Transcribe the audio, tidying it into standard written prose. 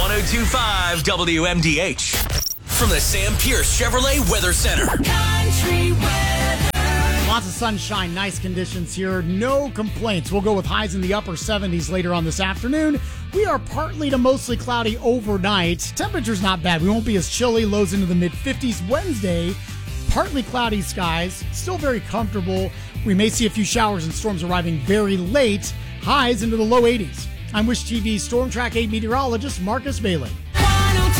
1025 WMDH. From the Sam Pierce Chevrolet Weather Center. Country weather. Lots of sunshine, nice conditions here. No complaints. We'll go with highs in the upper 70s later on this afternoon. We are partly to mostly cloudy overnight. Temperature's not bad. We won't be as chilly. Lows into the mid-50s. Wednesday, partly cloudy skies. Still very comfortable. We may see a few showers and storms arriving very late. Highs into the low 80s. I'm Wish TV Storm Track 8 meteorologist Marcus Bailey.